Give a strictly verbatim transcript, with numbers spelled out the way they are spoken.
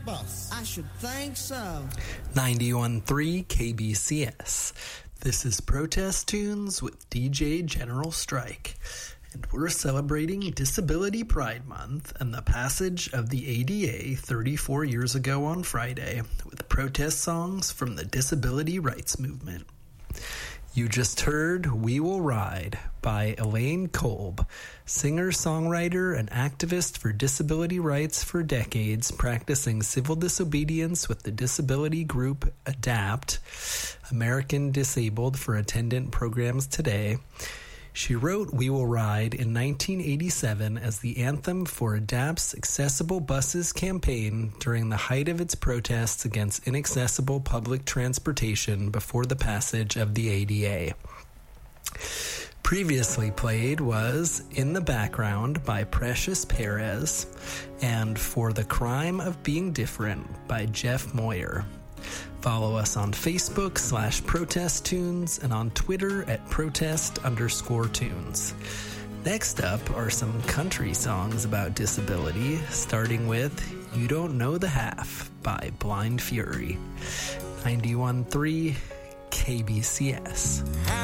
bus? I should think so. ninety-one point three K B C S. This is Protest Tunes with D J General Strike. And we're celebrating Disability Pride Month and the passage of the A D A thirty-four years ago on Friday with protest songs from the disability rights movement. You just heard We Will Ride by Elaine Kolb, singer, songwriter, and activist for disability rights for decades, practicing civil disobedience with the disability group ADAPT, American Disabled for Attendant Programs Today. She wrote We Will Ride in nineteen eighty-seven as the anthem for ADAPT's Accessible Buses campaign during the height of its protests against inaccessible public transportation before the passage of the A D A. Previously played was In the Background by Precious Perez and For the Crime of Being Different by Jeff Moyer. Follow us on Facebook slash Protest Tunes and on Twitter at Protest underscore Tunes. Next up are some country songs about disability, starting with You Don't Know the Half by Blind Fury. ninety-one point three K B C S.